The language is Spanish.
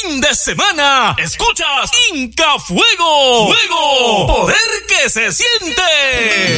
fin de semana. Escuchas Inca Fuego. Fuego. Poder que se siente.